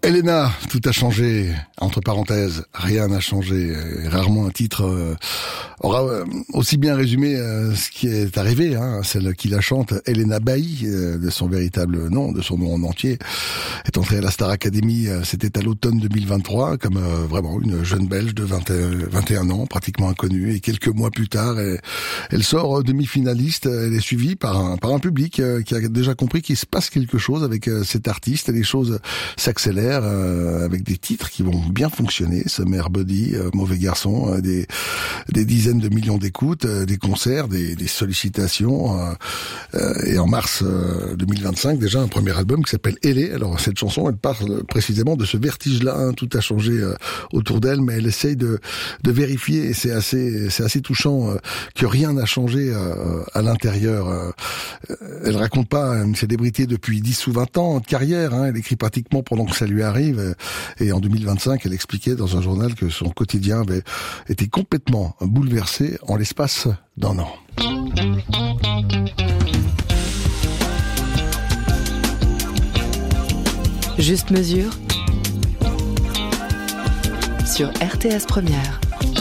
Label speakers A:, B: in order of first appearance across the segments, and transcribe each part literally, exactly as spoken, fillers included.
A: Elena, tout a changé. Entre parenthèses, rien n'a changé. Et rarement un titre euh, aura euh, aussi bien résumé euh, ce qui est arrivé. Hein. Celle qui la chante, Elena Bailly, euh, de son véritable nom, de son nom en entier, est entrée à la Star Academy. Euh, C'était à l'automne deux mille vingt-trois, comme euh, vraiment une jeune Belge de vingt et un ans, pratiquement inconnue. Et quelques mois plus tard, elle, elle sort euh, demi-finaliste. Elle est suivie par un, par un public euh, qui a déjà compris qu'il se passe quelque chose avec euh, cet artiste. Et les choses s'accélèrent. Euh, avec des titres qui vont bien fonctionner, Summer Body, euh, Mauvais Garçon, euh, des, des dizaines de millions d'écoutes, euh, des concerts, des, des sollicitations, euh, euh, et en mars euh, deux mille vingt-cinq, déjà un premier album qui s'appelle Elé. Alors cette chanson, elle parle précisément de ce vertige-là, hein, tout a changé euh, autour d'elle, mais elle essaye de, de vérifier, et c'est assez, c'est assez touchant, euh, que rien n'a changé euh, à l'intérieur. Euh, elle raconte pas une célébrité depuis dix ou vingt ans de carrière, hein, elle écrit pratiquement pendant que ça lui arrive, et en deux mille vingt-cinq, elle expliquait dans un journal que son quotidien avait été complètement bouleversé en l'espace d'un an.
B: Juste mesure sur R T S Première.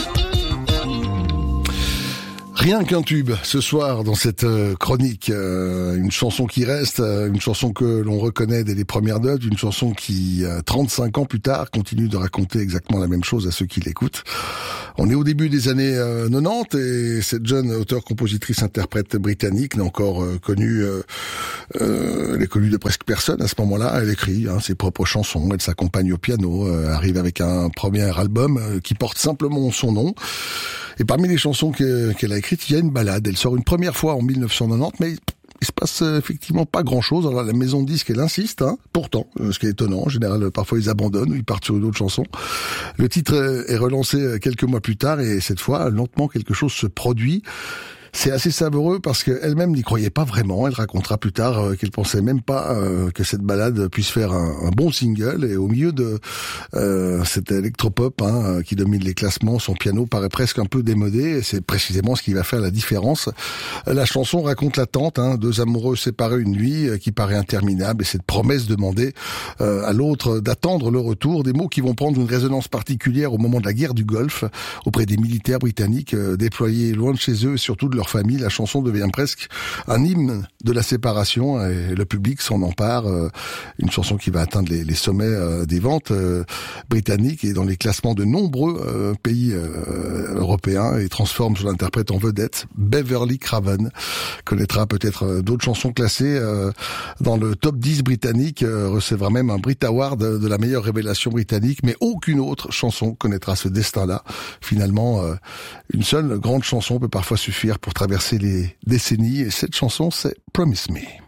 A: Rien qu'un tube ce soir dans cette euh, chronique, euh, une chanson qui reste, euh, une chanson que l'on reconnaît dès les premières notes, une chanson qui, euh, trente-cinq ans plus tard, continue de raconter exactement la même chose à ceux qui l'écoutent. On est au début des années euh, quatre-vingt-dix et cette jeune auteure-compositrice-interprète britannique n'est encore euh, connue, euh, euh, elle est connue de presque personne à ce moment-là. Elle écrit hein, ses propres chansons, elle s'accompagne au piano, euh, arrive avec un premier album euh, qui porte simplement son nom. Et parmi les chansons que, qu'elle a écrites, il y a une ballade. Elle sort une première fois en mille neuf cent quatre-vingt-dix, mais il se passe effectivement pas grand-chose. Alors la maison de disques, elle insiste, hein, pourtant, ce qui est étonnant. En général, parfois ils abandonnent ou ils partent sur une autre chanson. Le titre est relancé quelques mois plus tard et cette fois, lentement, quelque chose se produit. C'est assez savoureux parce qu'elle-même n'y croyait pas vraiment. Elle racontera plus tard euh, qu'elle pensait même pas euh, que cette balade puisse faire un, un bon single. Et au milieu de euh, cet électropop hein, qui domine les classements, son piano paraît presque un peu démodé. Et c'est précisément ce qui va faire la différence. La chanson raconte l'attente, hein, deux amoureux séparés une nuit euh, qui paraît interminable et cette promesse demandée euh, à l'autre d'attendre le retour. Des mots qui vont prendre une résonance particulière au moment de la guerre du Golfe auprès des militaires britanniques euh, déployés loin de chez eux et surtout de leur famille. La chanson devient presque un hymne de la séparation et le public s'en empare. Une chanson qui va atteindre les, les sommets des ventes britanniques et dans les classements de nombreux pays européens et transforme son interprète en vedette. Beverly Craven connaîtra peut-être d'autres chansons classées dans le top dix britannique, recevra même un Brit Award de la meilleure révélation britannique, mais aucune autre chanson connaîtra ce destin-là. Finalement, une seule grande chanson peut parfois suffire pour traverser les décennies et cette chanson c'est Promise Me.